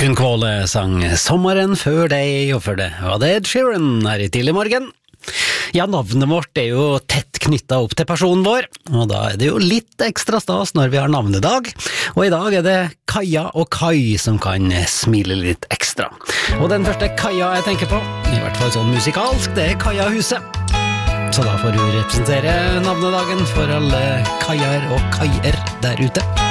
Gunn Kvåle sang Sommeren før deg, og før det var det Ed Sheeran her i tidlig morgen. Ja, navnet vårt er jo tett knyttet opp til personen vår, og da er det jo litt ekstra stas når vi har navnedag. Og i dag er det Kaja og Kai som kan smile litt ekstra. Og den første Kaja jeg tenker på, i hvert fall sånn musikalsk, det er Kaja Huset. Så da får du representere navnedagen for alle Kajaer og Kaier der ute.